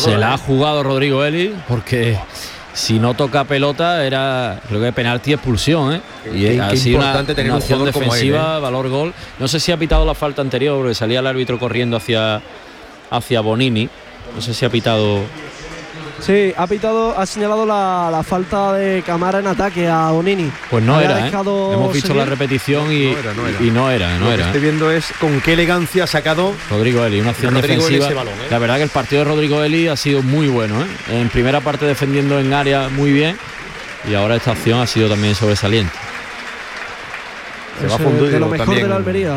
Se la ha jugado Rodrigo Eli, porque si no toca pelota creo que penalti, expulsión, ¿eh? Y ha sido una acción defensiva, valor gol. No sé si ha pitado la falta anterior, porque salía el árbitro corriendo hacia Bonini. No sé si ha pitado. Sí, ha señalado la falta de Camara en ataque a Bonini. Pues no era, hemos visto la repetición y no era. Lo que estoy viendo es con qué elegancia ha sacado Rodrigo Eli, una acción defensiva. Balón, La verdad que el partido de Rodrigo Eli ha sido muy bueno, ¿eh? En primera parte defendiendo en área muy bien, y ahora esta acción ha sido también sobresaliente. Se va fundido de lo mejor también de la Almería.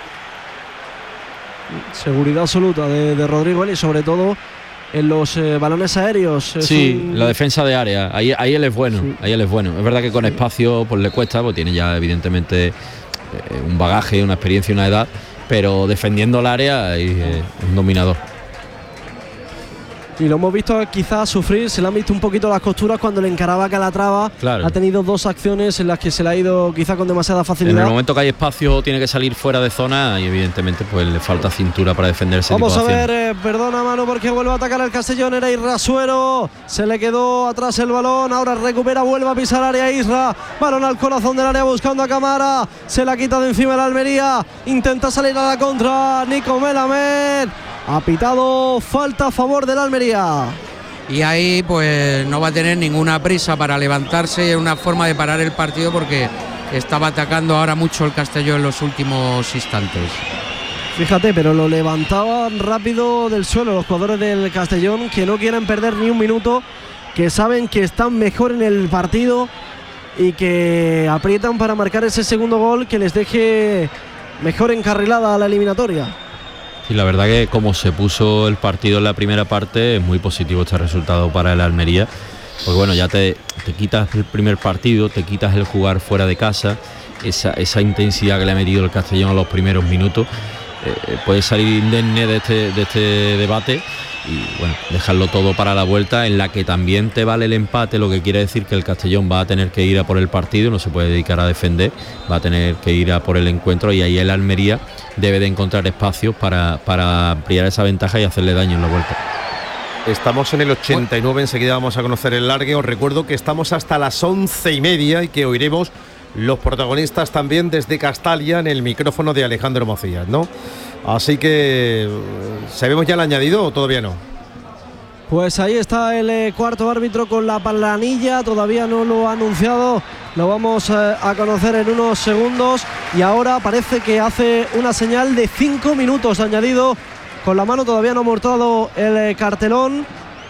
Seguridad absoluta de Rodrigo Eli, sobre todo en los balones aéreos. La defensa de área, ahí él es bueno, sí. Ahí él es bueno. Es verdad que con espacio pues le cuesta, pues tiene ya evidentemente un bagaje, una experiencia y una edad, pero defendiendo el área es un dominador. Y lo hemos visto quizás sufrir, se le han visto un poquito las costuras cuando le encaraba a Calatrava. Claro. Ha tenido 2 acciones en las que se le ha ido quizá con demasiada facilidad. En el momento que hay espacio tiene que salir fuera de zona y evidentemente pues le falta cintura para defenderse. Vamos a ver, perdona Manu, porque vuelve a atacar el Castellón, era Isra Suero, se le quedó atrás el balón, ahora recupera, vuelve a pisar área Isra, balón al corazón del área buscando a Camara, se la quita de encima la Almería, intenta salir a la contra Nico Melamed. Ha pitado falta a favor de la Almería. Y ahí pues no va a tener ninguna prisa para levantarse, y es una forma de parar el partido porque estaba atacando ahora mucho el Castellón en los últimos instantes. Fíjate, pero lo levantaban rápido del suelo los jugadores del Castellón, que no quieren perder ni un minuto, que saben que están mejor en el partido y que aprietan para marcar ese segundo gol que les deje mejor encarrilada a la eliminatoria. Y la verdad que como se puso el partido en la primera parte, es muy positivo este resultado para el Almería, porque bueno, ya te quitas el primer partido, te quitas el jugar fuera de casa, esa intensidad que le ha metido el Castellón a los primeros minutos, puedes salir indemne de este debate y bueno, dejarlo todo para la vuelta, en la que también te vale el empate, lo que quiere decir que el Castellón va a tener que ir a por el partido, no se puede dedicar a defender, va a tener que ir a por el encuentro, y ahí el Almería debe de encontrar espacios para ampliar esa ventaja y hacerle daño en la vuelta. Estamos en el 89, enseguida vamos a conocer el largue. Os recuerdo que estamos hasta las 11:30 y que oiremos los protagonistas también desde Castalia en el micrófono de Alejandro Macías, ¿no? Así que, ¿sabemos ya el añadido o todavía no? Pues ahí está el cuarto árbitro con la planilla, todavía no lo ha anunciado, lo vamos a conocer en unos segundos, y ahora parece que hace una señal de 5 minutos de añadido, con la mano todavía no ha mostrado el cartelón,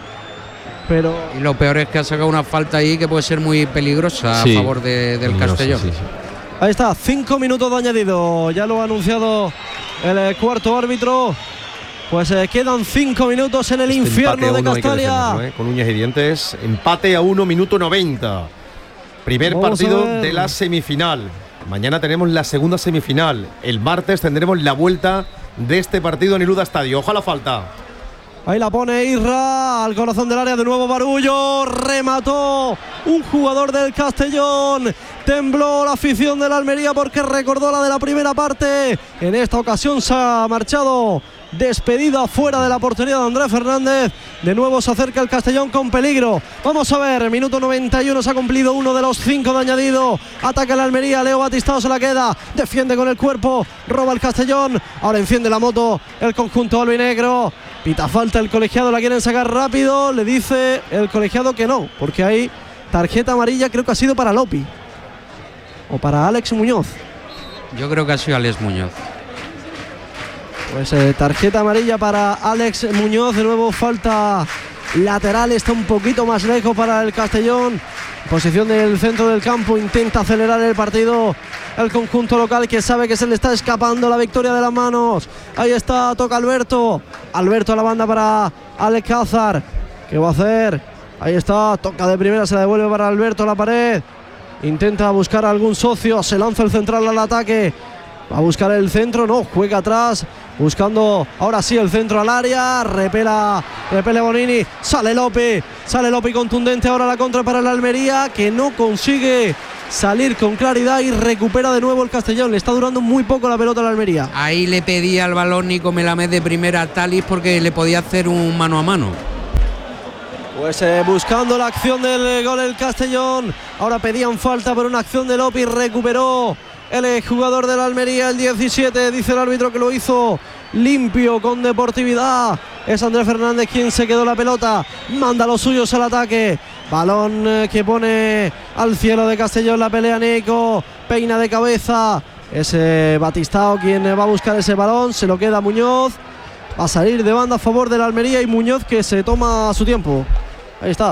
pero... Y lo peor es que ha sacado una falta ahí que puede ser muy peligrosa a favor del Castellón. Sí. Ahí está, 5 minutos de añadido, ya lo ha anunciado el cuarto árbitro. Pues quedan 5 minutos en el infierno de Castalia. Con uñas y dientes, empate a 1, minuto 90. Primer partido de la semifinal. Mañana tenemos la segunda semifinal. El martes tendremos la vuelta de este partido en el UDA Estadio. Ojalá falta. Ahí la pone Isra, al corazón del área, de nuevo Barullo, remató un jugador del Castellón, tembló la afición de la Almería porque recordó la de la primera parte. En esta ocasión se ha marchado despedida fuera de la portería de Andrés Fernández. De nuevo se acerca el Castellón con peligro. Vamos a ver, minuto 91, se ha cumplido uno de los 5 de añadido. Ataca la Almería, Leo Batistao se la queda, defiende con el cuerpo, roba el Castellón. Ahora enciende la moto el conjunto albinegro. Pita falta el colegiado, la quieren sacar rápido. Le dice el colegiado que no, porque hay tarjeta amarilla, creo que ha sido para Lopi o para Alex Muñoz. Yo creo que ha sido Alex Muñoz. Pues tarjeta amarilla para Alex Muñoz. De nuevo falta lateral, está un poquito más lejos para el Castellón. Posición del centro del campo, intenta acelerar el partido el conjunto local, que sabe que se le está escapando la victoria de las manos. Ahí está, toca Alberto a la banda para Alcázar. ¿Qué va a hacer? Ahí está, toca de primera, se la devuelve para Alberto a la pared. Intenta buscar a algún socio, se lanza el central al ataque. Va a buscar el centro, no, juega atrás, buscando ahora sí el centro al área, repele Bonini, sale Lopi contundente, ahora la contra para el Almería, que no consigue salir con claridad y recupera de nuevo el Castellón. Le está durando muy poco la pelota a la Almería. Ahí le pedía el balón Nico Melamed de primera a Talis porque le podía hacer un mano a mano. Pues buscando la acción del gol el Castellón. Ahora pedían falta por una acción de Lopi. Recuperó el jugador de la Almería, el 17. Dice el árbitro que lo hizo limpio, con deportividad. Es Andrés Fernández quien se quedó la pelota. Manda a los suyos al ataque. Balón que pone al cielo de Castellón. La pelea Nico. Peina de cabeza. Es Batistao quien va a buscar ese balón. Se lo queda Muñoz. Va a salir de banda a favor de la Almería y Muñoz que se toma su tiempo. Ahí está.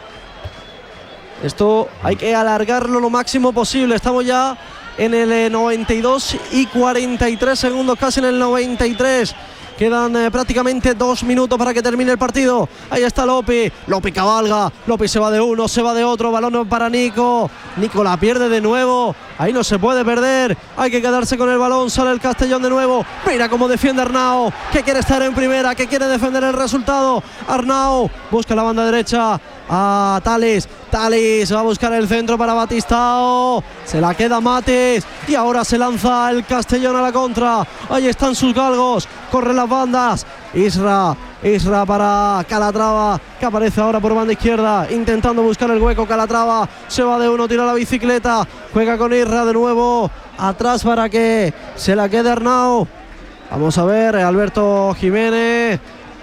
Esto hay que alargarlo lo máximo posible. Estamos ya en el 92 y 43 segundos, casi en el 93. Quedan prácticamente 2 minutos para que termine el partido. Ahí está Lopi. Lopi cabalga. Lopi se va de uno, se va de otro. Balón para Nico. Nico la pierde de nuevo. Ahí no se puede perder. Hay que quedarse con el balón. Sale el Castellón de nuevo. Mira cómo defiende Arnau, que quiere estar en primera, que quiere defender el resultado. Arnau busca la banda derecha a Tales. Tales va a buscar el centro para Batistao. Se la queda Mates. Y ahora se lanza el Castellón a la contra. Ahí están sus galgos. Corren las bandas. Isra para Calatrava, que aparece ahora por banda izquierda, intentando buscar el hueco. Calatrava se va de uno, tira la bicicleta, juega con Isra de nuevo, atrás para que se la quede Arnau. Vamos a ver, Alberto Jiménez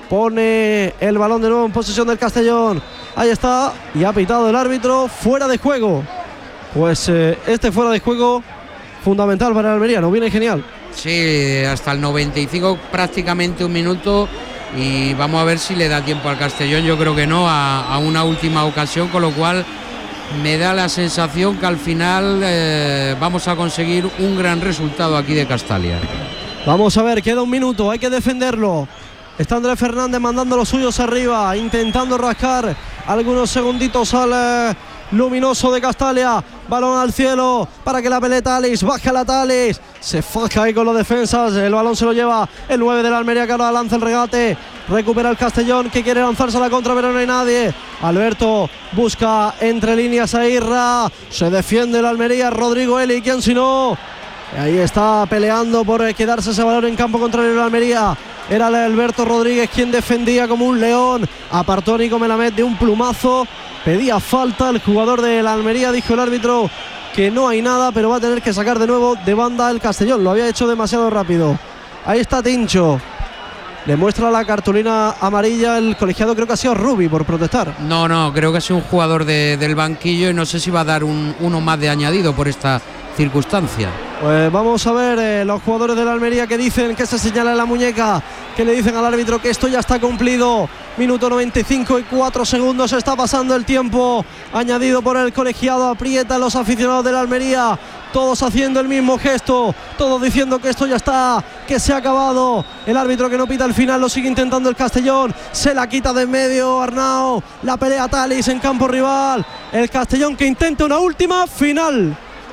pone el balón de nuevo en posesión del Castellón. Ahí está, y ha pitado el árbitro fuera de juego. Pues este fuera de juego fundamental para el Almería, nos viene genial. Sí, hasta el 95, prácticamente un minuto, y vamos a ver si le da tiempo al Castellón. Yo creo que no, a una última ocasión, con lo cual me da la sensación que al final vamos a conseguir un gran resultado aquí de Castalia. Vamos a ver, queda un minuto, hay que defenderlo. Está Andrés Fernández mandando los suyos arriba, intentando rascar algunos segunditos al luminoso de Castalia. Balón al cielo para que la pelee Tales. Baja la Tales. Se faja ahí con los defensas. El balón se lo lleva el 9 de la Almería, que ahora lanza el regate. Recupera el Castellón, que quiere lanzarse a la contra, pero no hay nadie. Alberto busca entre líneas a Irra. Se defiende la Almería. Rodrigo Eli, ¿quién si no? Ahí está peleando por quedarse ese balón en campo contrario de la Almería. Era Alberto Rodríguez quien defendía como un león. Apartó a Nico Melamed de un plumazo. Pedía falta el jugador de la Almería. Dijo el árbitro que no hay nada, pero va a tener que sacar de nuevo de banda el Castellón. Lo había hecho demasiado rápido. Ahí está Tincho. Le muestra la cartulina amarilla el colegiado, creo que ha sido Rubi por protestar. No, creo que ha sido un jugador del banquillo y no sé si va a dar uno más de añadido por esta circunstancia. Pues vamos a ver los jugadores de la Almería que dicen, que se señala en la muñeca, que le dicen al árbitro que esto ya está cumplido. Minuto 95 y 4 segundos, está pasando el tiempo añadido por el colegiado. Aprietan los aficionados de la Almería, todos haciendo el mismo gesto, todos diciendo que esto ya está, que se ha acabado. El árbitro que no pita el final, lo sigue intentando el Castellón, se la quita de en medio Arnau, la pelea Tales en campo rival. El Castellón que intenta una última final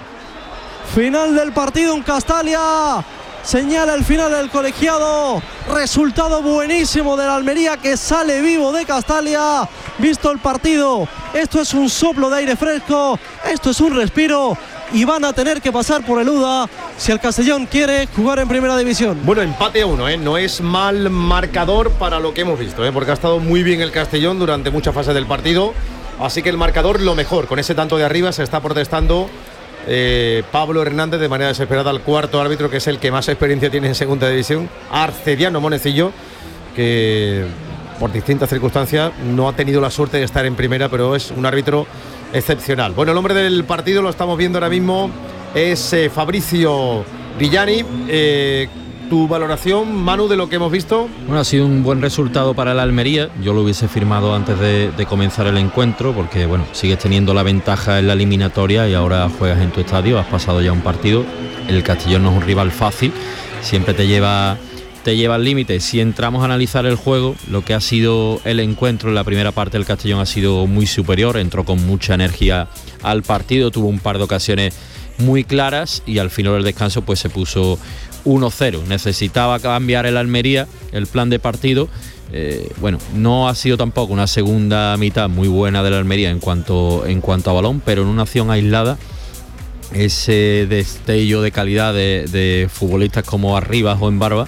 del partido en Castalia. Señala el final del colegiado. Resultado buenísimo de la Almería, que sale vivo de Castalia. Visto el partido, esto es un soplo de aire fresco, esto es un respiro, y van a tener que pasar por el UDA si el Castellón quiere jugar en primera división. Bueno, empate a 1, no es mal marcador para lo que hemos visto, porque ha estado muy bien el Castellón durante muchas fases del partido. Así que el marcador lo mejor, con ese tanto de arriba se está protestando Pablo Hernández de manera desesperada al cuarto árbitro, que es el que más experiencia tiene en segunda división, Arcediano Monecillo, que por distintas circunstancias no ha tenido la suerte de estar en primera, pero es un árbitro excepcional. Bueno, el hombre del partido lo estamos viendo ahora mismo, es Fabricio Villani. Tu valoración, Manu, de lo que hemos visto. Bueno, ha sido un buen resultado para el Almería. Yo lo hubiese firmado antes de comenzar el encuentro, porque bueno, sigues teniendo la ventaja en la eliminatoria y ahora juegas en tu estadio, has pasado ya un partido. El Castellón no es un rival fácil, siempre te lleva al límite. Si entramos a analizar el juego, lo que ha sido el encuentro en la primera parte, el Castellón ha sido muy superior, entró con mucha energía al partido, tuvo un par de ocasiones muy claras y al final del descanso pues se puso 1-0. Necesitaba cambiar el Almería el plan de partido. Bueno, no ha sido tampoco una segunda mitad muy buena del Almería en cuanto a balón, pero en una acción aislada, ese destello de calidad de futbolistas como Arribas o Embarba,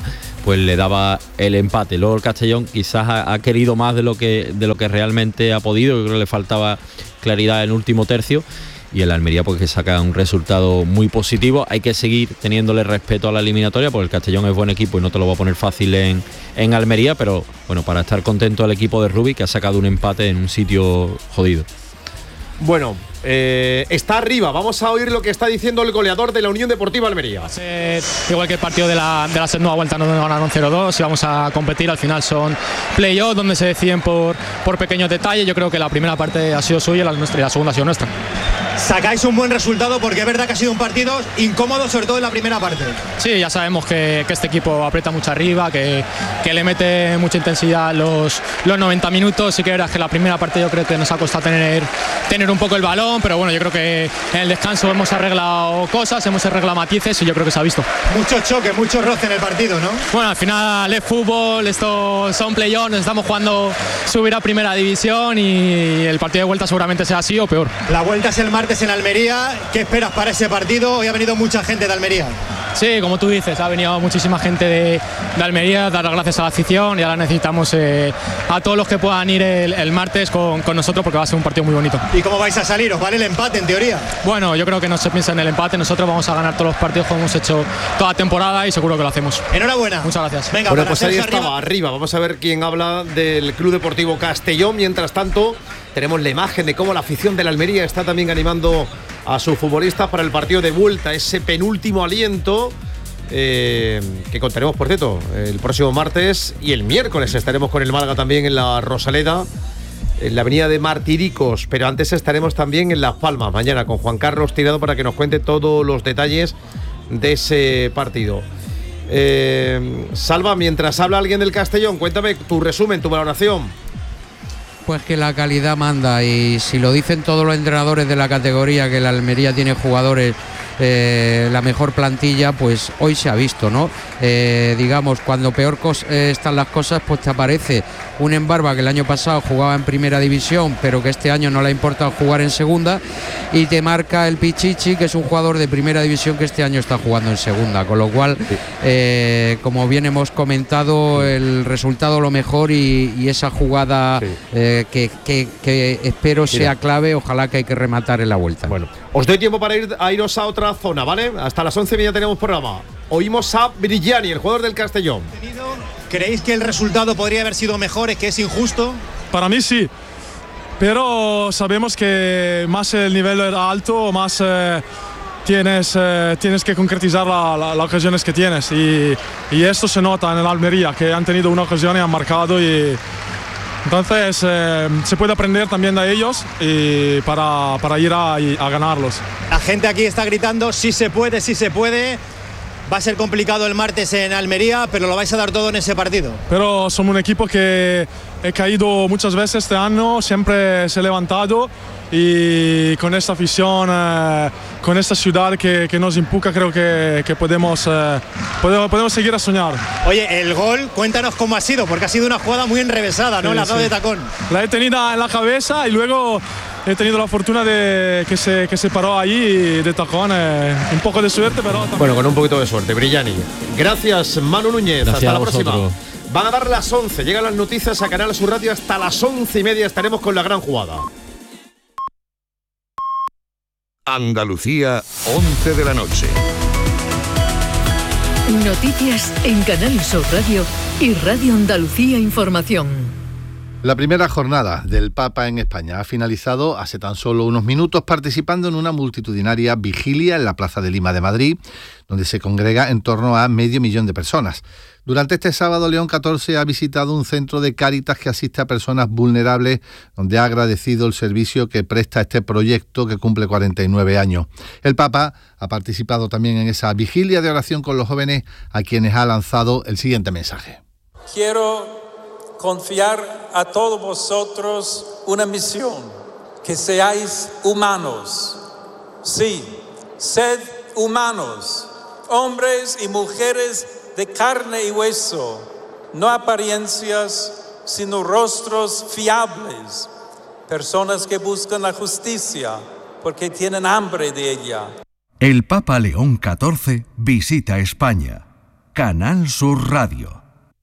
pues le daba el empate. Luego el Castellón quizás ha querido más de lo que realmente ha podido. Yo creo que le faltaba claridad en el último tercio, y el Almería pues que saca un resultado muy positivo. Hay que seguir teniéndole respeto a la eliminatoria, porque el Castellón es buen equipo y no te lo va a poner fácil en Almería, pero bueno, para estar contento el equipo de Rubi, que ha sacado un empate en un sitio jodido. Bueno, está arriba. Vamos a oír lo que está diciendo el goleador de la Unión Deportiva Almería. Va a ser igual que el partido de la segunda vuelta, no ganaron 0-2 y vamos a competir. Al final son play-off donde se deciden por pequeños detalles. Yo creo que la primera parte ha sido suya y la segunda ha sido nuestra. Sacáis un buen resultado porque es verdad que ha sido un partido incómodo, sobre todo en la primera parte. Sí, ya sabemos que este equipo aprieta mucho arriba, que le mete mucha intensidad los 90 minutos. Sí que es verdad que la primera parte yo creo que nos ha costado tener un poco el balón, pero bueno, yo creo que en el descanso hemos arreglado cosas, hemos arreglado matices y yo creo que se ha visto. Mucho choque, mucho roce en el partido, ¿no? Bueno, al final es fútbol, esto son play-offs, nos estamos jugando subir a primera división y el partido de vuelta seguramente sea así o peor. La vuelta es el martes en Almería. ¿Qué esperas para ese partido? Hoy ha venido mucha gente de Almería. Sí, como tú dices, ha venido muchísima gente de Almería, dar las gracias a la afición, y ahora necesitamos a todos los que puedan ir el martes con nosotros, porque va a ser un partido muy bonito. ¿Y cómo vais a salir? ¿Os vale el empate en teoría? Bueno, yo creo que no se piensa en el empate, nosotros vamos a ganar todos los partidos como hemos hecho toda la temporada y seguro que lo hacemos. Enhorabuena. Muchas gracias. Venga, bueno, pues ahí estaba arriba. Vamos a ver quién habla del Club Deportivo Castellón. Mientras tanto, tenemos la imagen de cómo la afición de la Almería está también animando a sus futbolistas para el partido de vuelta, ese penúltimo aliento que contaremos, por cierto, el próximo martes, y el miércoles estaremos con el Málaga también en la Rosaleda, en la avenida de Martiricos, pero antes estaremos también en Las Palmas mañana con Juan Carlos Tirado para que nos cuente todos los detalles de ese partido. Salva, mientras habla alguien del Castellón, cuéntame tu resumen, tu valoración. Pues que la calidad manda, y si lo dicen todos los entrenadores de la categoría, que la Almería tiene jugadores, la mejor plantilla, pues hoy se ha visto, ¿no? Digamos, cuando peor están las cosas, pues te aparece un Embarba que el año pasado jugaba en primera división, pero que este año no le ha importado jugar en segunda, y te marca el Pichichi, que es un jugador de primera división que este año está jugando en segunda, con lo cual, como bien hemos comentado, el resultado lo mejor, y esa jugada que espero sea clave, ojalá, que hay que rematar en la vuelta. Bueno, os doy tiempo para iros a otra zona, ¿vale? Hasta las 11:30 tenemos programa. Oímos a Brigiani, el jugador del Castellón. ¿Creéis que el resultado podría haber sido mejor, es que es injusto? Para mí sí, pero sabemos que más el nivel era alto, más tienes que concretizar las ocasiones que tienes, y esto se nota en el Almería, que han tenido una ocasión y han marcado, y entonces se puede aprender también de ellos y para ir a ganarlos. La gente aquí está gritando, sí se puede, sí se puede. Va a ser complicado el martes en Almería, pero lo vais a dar todo en ese partido. Pero somos un equipo que he caído muchas veces este año, siempre se ha levantado, y con esta afición, con esta ciudad que nos empuja, creo que podemos seguir a soñar. Oye, el gol, cuéntanos cómo ha sido, porque ha sido una jugada muy enrevesada, ¿no? Sí, la ha dado de tacón. La he tenido en la cabeza y luego he tenido la fortuna de que se paró ahí de tacón. Un poco de suerte, pero también. Bueno, con un poquito de suerte, Brigiani. Gracias, Manu Núñez. Gracias. Hasta la próxima. Van a dar las 11. Llegan las noticias a Canal Sur Radio. Hasta las 11:30 estaremos con la gran jugada. Andalucía, 11 de la noche. Noticias en Canal Sur Radio y Radio Andalucía Información. La primera jornada del Papa en España ha finalizado hace tan solo unos minutos, participando en una multitudinaria vigilia en la Plaza de Lima de Madrid, donde se congrega en torno a 500.000 de personas. Durante este sábado, León XIV ha visitado un centro de Cáritas que asiste a personas vulnerables, donde ha agradecido el servicio que presta este proyecto que cumple 49 años. El Papa ha participado también en esa vigilia de oración con los jóvenes, a quienes ha lanzado el siguiente mensaje. Quiero confiar a todos vosotros una misión, que seáis humanos. Sí, sed humanos, hombres y mujeres de carne y hueso, no apariencias, sino rostros fiables, personas que buscan la justicia porque tienen hambre de ella. El Papa León XIV visita España. Canal Sur Radio.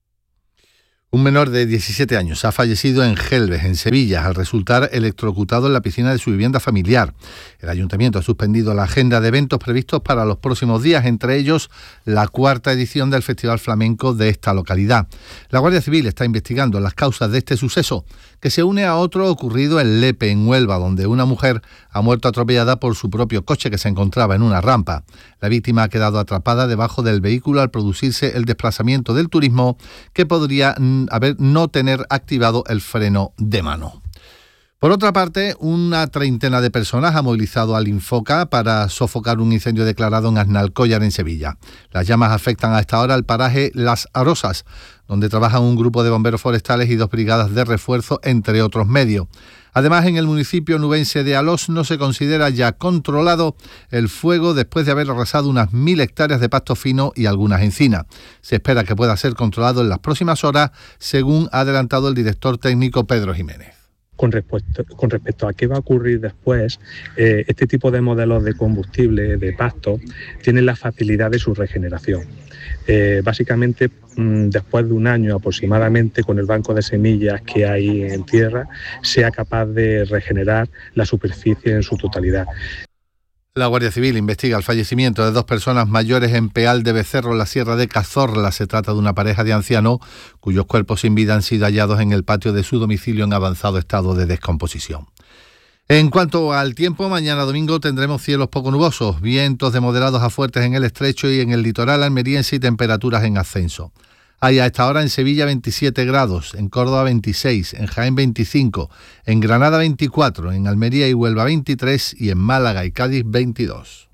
Un menor de 17 años ha fallecido en Gelbes, en Sevilla, al resultar electrocutado en la piscina de su vivienda familiar. El ayuntamiento ha suspendido la agenda de eventos previstos para los próximos días, entre ellos la 4ª edición del Festival Flamenco de esta localidad. La Guardia Civil está investigando las causas de este suceso, que se une a otro ocurrido en Lepe, en Huelva, donde una mujer ha muerto atropellada por su propio coche que se encontraba en una rampa. La víctima ha quedado atrapada debajo del vehículo al producirse el desplazamiento del turismo, que podría no tener activado el freno de mano. Por otra parte, una treintena de personas ha movilizado al Infoca para sofocar un incendio declarado en Aznalcóllar, en Sevilla. Las llamas afectan a esta hora al paraje Las Arosas, donde trabajan un grupo de bomberos forestales y 2 brigadas de refuerzo, entre otros medios. Además, en el municipio nubense de Alós no se considera ya controlado el fuego después de haber arrasado unas 1000 hectáreas de pasto fino y algunas encinas. Se espera que pueda ser controlado en las próximas horas, según ha adelantado el director técnico Pedro Jiménez. Con respecto a qué va a ocurrir después, este tipo de modelos de combustible, de pasto, tienen la facilidad de su regeneración. Básicamente, después de un año aproximadamente, con el banco de semillas que hay en tierra, sea capaz de regenerar la superficie en su totalidad. La Guardia Civil investiga el fallecimiento de 2 personas mayores en Peal de Becerro, en la Sierra de Cazorla. Se trata de una pareja de ancianos cuyos cuerpos sin vida han sido hallados en el patio de su domicilio en avanzado estado de descomposición. En cuanto al tiempo, mañana domingo tendremos cielos poco nubosos, vientos de moderados a fuertes en el estrecho y en el litoral almeriense y temperaturas en ascenso. Hay a esta hora en Sevilla 27 grados, en Córdoba 26, en Jaén 25, en Granada 24, en Almería y Huelva 23 y en Málaga y Cádiz 22.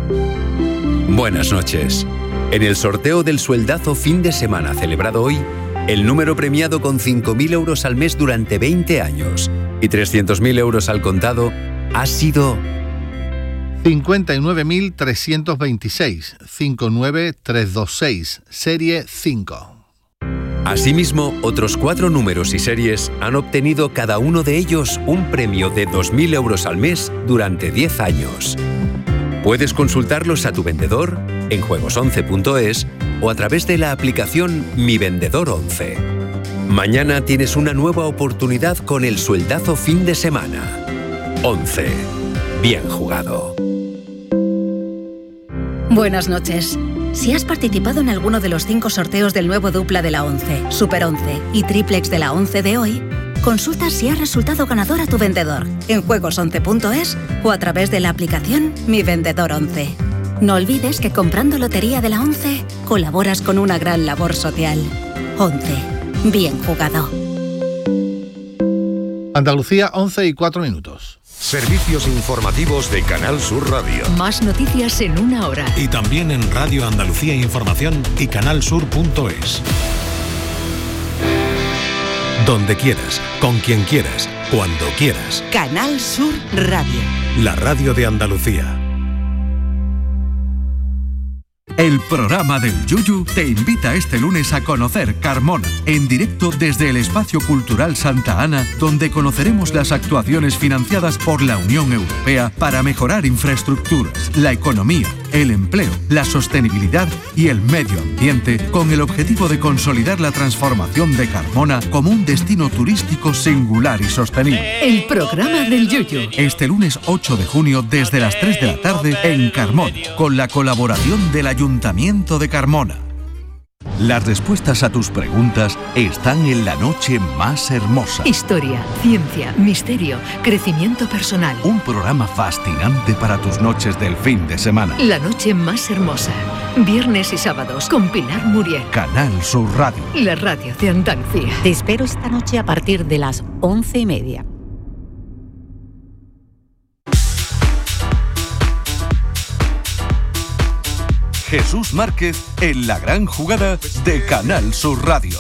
Buenas noches. En el sorteo del sueldazo fin de semana celebrado hoy, el número premiado con 5.000 euros al mes durante 20 años y 300.000 euros al contado ha sido 59.326, 59326, serie 5. Asimismo, otros 4 números y series han obtenido cada uno de ellos un premio de 2.000 euros al mes durante 10 años. Puedes consultarlos a tu vendedor, en juegos11.es o a través de la aplicación Mi Vendedor 11. Mañana tienes una nueva oportunidad con el sueldazo fin de semana. 11. Bien jugado. Buenas noches. Si has participado en alguno de los 5 sorteos del nuevo dupla de la 11, Super 11 y triplex de la 11 de hoy, consulta si has resultado ganador a tu vendedor en juegos11.es o a través de la aplicación Mi Vendedor 11. No olvides que comprando lotería de la 11 colaboras con una gran labor social. 11. Bien jugado. Andalucía, 11:04. Servicios informativos de Canal Sur Radio. Más noticias en una hora. Y también en Radio Andalucía Información y canalsur.es. Donde quieras, con quien quieras, cuando quieras. Canal Sur Radio. La radio de Andalucía. El programa del Yuyu te invita este lunes a conocer Carmona, en directo desde el Espacio Cultural Santa Ana, donde conoceremos las actuaciones financiadas por la Unión Europea para mejorar infraestructuras, la economía, el empleo, la sostenibilidad y el medio ambiente, con el objetivo de consolidar la transformación de Carmona como un destino turístico singular y sostenible. El programa del Yuyu. Este lunes 8 de junio desde las 3 de la tarde en Carmona, con la colaboración del Ayuntamiento de Carmona. Las respuestas a tus preguntas están en La Noche Más Hermosa. Historia, ciencia, misterio, crecimiento personal. Un programa fascinante para tus noches del fin de semana. La Noche Más Hermosa. Viernes y sábados con Pilar Muriel. Canal Sur Radio. La radio de Andalucía. Te espero esta noche a partir de las 11:30. Jesús Márquez en la gran jugada de Canal Sur Radio.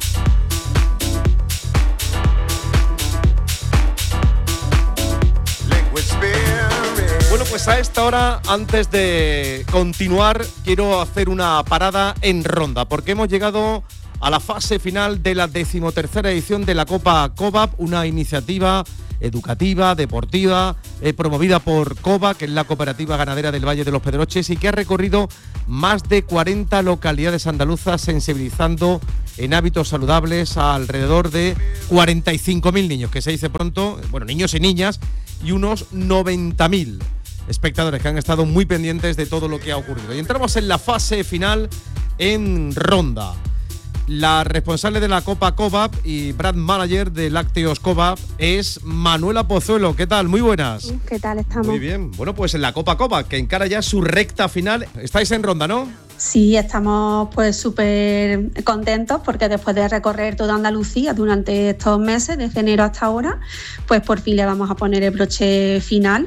Bueno, pues a esta hora, antes de continuar, quiero hacer una parada en Ronda, porque hemos llegado a la fase final de la 13ª edición de la Copa COVAP, una iniciativa educativa, deportiva, promovida por COBA, que es la Cooperativa Ganadera del Valle de los Pedroches, y que ha recorrido más de 40 localidades andaluzas sensibilizando en hábitos saludables a alrededor de 45.000 niños, que se dice pronto, bueno, niños y niñas, y unos 90.000 espectadores que han estado muy pendientes de todo lo que ha ocurrido. Y entramos en la fase final en Ronda. La responsable de la Copa COVAP y brand manager de Lácteos COVAP es Manuela Pozuelo. ¿Qué tal? Muy buenas. ¿Qué tal estamos? Muy bien. Bueno, pues en la Copa COVAP, que encara ya su recta final. Estáis en Ronda, ¿no? Sí, estamos pues súper contentos porque después de recorrer toda Andalucía durante estos meses, desde enero hasta ahora, pues por fin le vamos a poner el broche final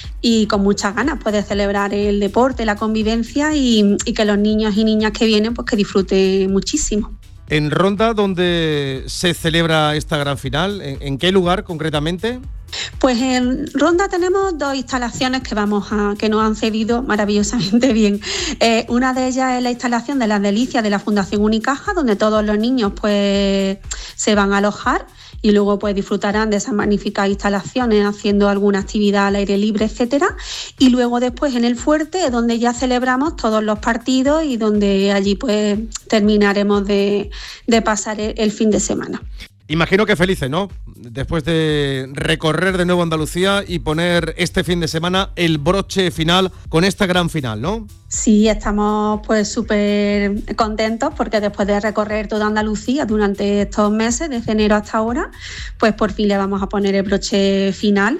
y con muchas ganas pues de celebrar el deporte, la convivencia y que los niños y niñas que vienen pues que disfruten muchísimo. En Ronda, ¿dónde se celebra esta gran final? ¿En qué lugar concretamente? Pues en Ronda tenemos 2 instalaciones que nos han cedido maravillosamente bien. Una de ellas es la instalación de las Delicias de la Fundación Unicaja, donde todos los niños pues se van a alojar y luego pues disfrutarán de esas magníficas instalaciones haciendo alguna actividad al aire libre, etcétera. Y luego después en el Fuerte es donde ya celebramos todos los partidos y donde allí pues terminaremos de pasar el fin de semana. Imagino que felices, ¿no? Después de recorrer de nuevo Andalucía y poner este fin de semana el broche final con esta gran final, ¿no? Sí, estamos pues súper contentos porque después de recorrer toda Andalucía durante estos meses, desde enero hasta ahora, pues por fin le vamos a poner el broche final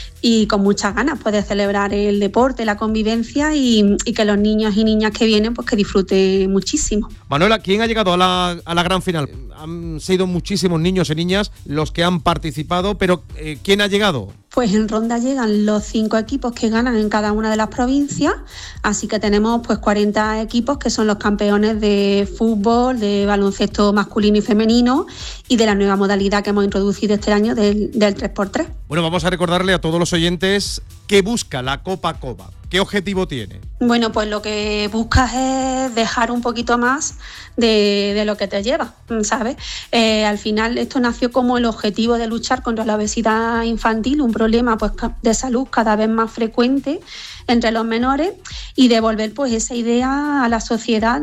y con muchas ganas pues de celebrar el deporte, la convivencia y que los niños y niñas que vienen pues que disfruten muchísimo. Manuela, ¿quién ha llegado a la gran final? Han sido muchísimos niños y niñas los que han participado, pero ¿quién ha llegado? Pues en Ronda llegan los 5 equipos que ganan en cada una de las provincias, así que tenemos pues 40 equipos que son los campeones de fútbol, de baloncesto masculino y femenino y de la nueva modalidad que hemos introducido este año del 3x3. Bueno, vamos a recordarle a todos los oyentes qué busca la Copa COVAP. ¿Qué objetivo tiene? Bueno, pues lo que buscas es dejar un poquito más de lo que te lleva, ¿sabes? Al final esto nació como el objetivo de luchar contra la obesidad infantil, un problema pues de salud cada vez más frecuente entre los menores y devolver pues esa idea a la sociedad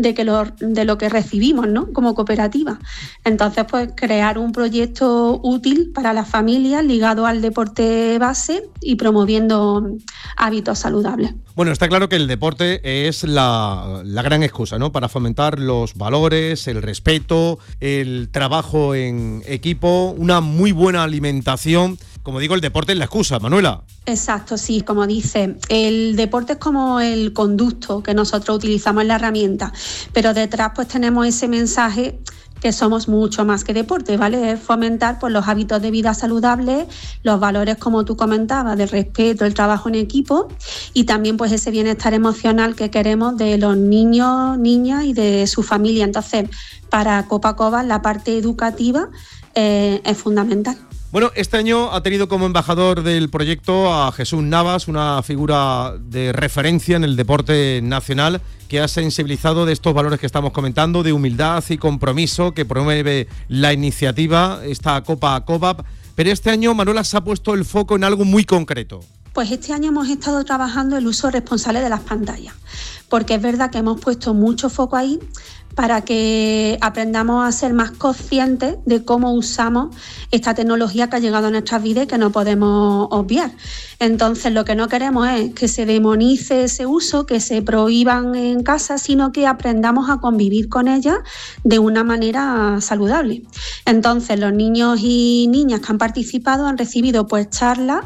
de lo que recibimos, ¿no? Como cooperativa. Entonces, pues crear un proyecto útil para las familias ligado al deporte base y promoviendo hábitos saludables. Bueno, está claro que el deporte es la gran excusa, ¿no? Para fomentar los valores, el respeto, el trabajo en equipo, una muy buena alimentación. Como digo, el deporte es la excusa, Manuela. Exacto, sí, como dice, el deporte es como el conducto que nosotros utilizamos en la herramienta, pero detrás pues tenemos ese mensaje que somos mucho más que deporte, ¿vale? Es fomentar pues, los hábitos de vida saludables, los valores, como tú comentabas, del respeto, el trabajo en equipo y también pues ese bienestar emocional que queremos de los niños, niñas y de su familia. Entonces, para Copa COVAP la parte educativa es fundamental. Bueno, este año ha tenido como embajador del proyecto a Jesús Navas, una figura de referencia en el deporte nacional que ha sensibilizado de estos valores que estamos comentando, de humildad y compromiso que promueve la iniciativa, esta Copa COVAP. Pero este año, Manuela, se ha puesto el foco en algo muy concreto. Pues este año hemos estado trabajando el uso responsable de las pantallas, porque es verdad que hemos puesto mucho foco ahí para que aprendamos a ser más conscientes de cómo usamos esta tecnología que ha llegado a nuestras vidas y que no podemos obviar. Entonces, lo que no queremos es que se demonice ese uso, que se prohíban en casa, sino que aprendamos a convivir con ellas de una manera saludable. Entonces, los niños y niñas que han participado han recibido pues charlas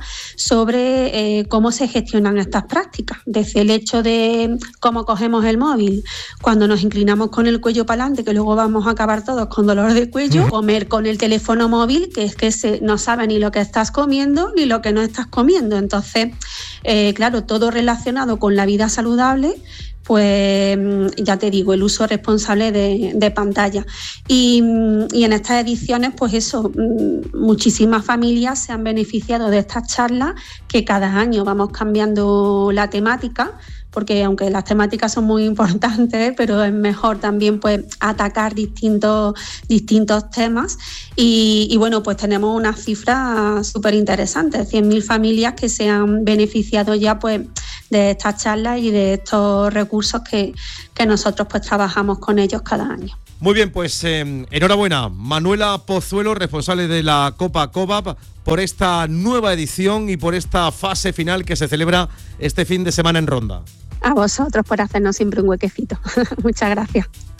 sobre cómo se gestionan estas prácticas, desde el hecho de cómo cogemos el móvil cuando nos inclinamos con el cuello para adelante, que luego vamos a acabar todos con dolor de cuello, comer con el teléfono móvil, que es que no sabe ni lo que estás comiendo ni lo que no estás comiendo. Entonces, claro, todo relacionado con la vida saludable, pues ya te digo, el uso responsable de pantalla. Y en estas ediciones, pues eso, muchísimas familias se han beneficiado de estas charlas, que cada año vamos cambiando la temática, porque aunque las temáticas son muy importantes, pero es mejor también pues atacar distintos temas. Y bueno, pues tenemos unas cifras súper interesantes, 100.000 familias que se han beneficiado ya pues de estas charlas y de estos recursos que nosotros pues trabajamos con ellos cada año. Muy bien, pues enhorabuena, Manuela Pozuelo, responsable de la Copa COVAP, por esta nueva edición y por esta fase final que se celebra este fin de semana en Ronda. A vosotros por hacernos siempre un huequecito. Muchas gracias.